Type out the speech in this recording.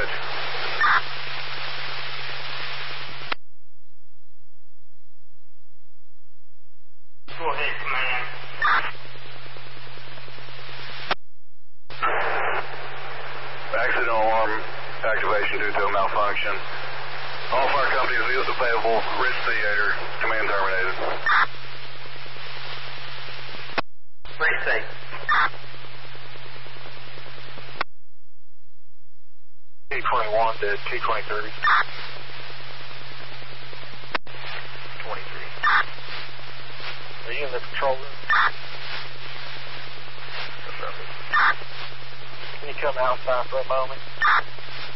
bridge. Go ahead, command. Accidental alarm activation due to a malfunction. All fire companies use available Ridge Theater. Command terminated. Pretty safe. T21 to T23. 23. Are you in the control room? Can you come outside for a moment?